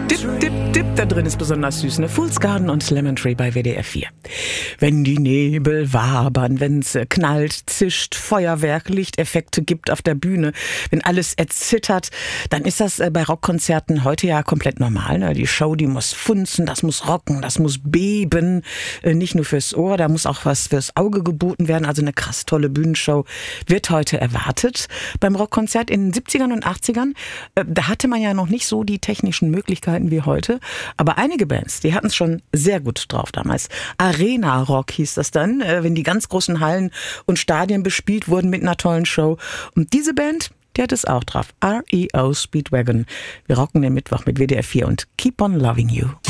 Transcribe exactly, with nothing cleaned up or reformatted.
Dip, dip, dip, da drin ist besonders süß, ne? Fool's Garden und Lemon Tree bei W D R vier. Wenn die Nebel wabern, wenn's knallt, zischt, Feuerwerk, Lichteffekte gibt auf der Bühne, wenn alles erzittert, dann ist das bei Rockkonzerten heute ja komplett normal, ne? Die Show, die muss funzen, das muss rocken, das muss beben, nicht nur fürs Ohr, da muss auch was fürs Auge geboten werden, also eine krass tolle Bühnenshow wird heute erwartet. Beim Rockkonzert in den siebzigern und achtzigern, da hatte man ja noch nicht so die technischen Möglichkeiten wie heute, aber einige Bands, die hatten es schon sehr gut drauf damals. Arena Rock hieß das dann, wenn die ganz großen Hallen und Stadien bespielt wurden mit einer tollen Show. Und diese Band, die hat es auch drauf. R E O Speedwagon. Wir rocken den Mittwoch mit W D R vier und Keep on Loving You.